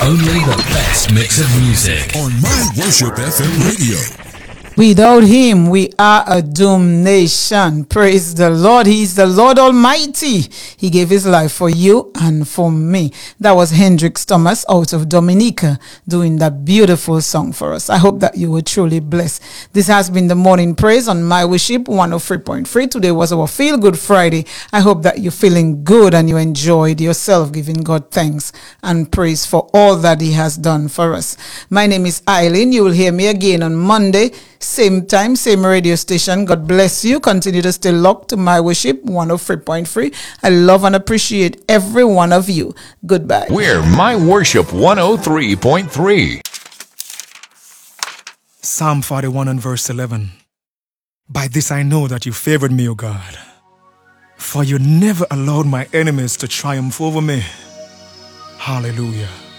Only the best mix of music on My Worship FM radio. Without him, we are a doomed nation. Praise the Lord. He is the Lord Almighty. He gave his life for you and for me. That was Hendrix Thomas out of Dominica doing that beautiful song for us. I hope that you were truly blessed. This has been the morning praise on My Worship 103.3. Today was our Feel Good Friday. I hope that you're feeling good and you enjoyed yourself, giving God thanks and praise for all that he has done for us. My name is Eileen. You will hear me again on Monday. Same time, same radio station. God bless you. Continue to stay locked to My Worship 103.3. I love and appreciate every one of you. Goodbye. We're My Worship 103.3. Psalm 41 and verse 11. By this I know that you favored me, O God, for you never allowed my enemies to triumph over me. Hallelujah.